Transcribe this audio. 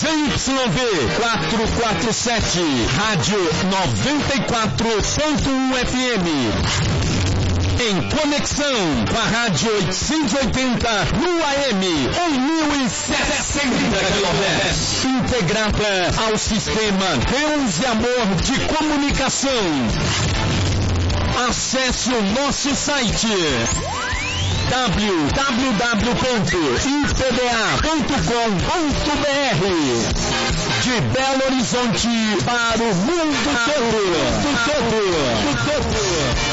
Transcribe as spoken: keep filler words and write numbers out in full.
Y V quatrocentos e quarenta e sete, Rádio noventa e quatro ponto um F M. Em conexão com a Rádio oitocentos e oitenta no A M, em mil e sessenta quilohertz. Integrada ao sistema Deus e Amor de Comunicação. Acesse o nosso site w w w ponto i p d a ponto com ponto b r. De Belo Horizonte para o mundo todo.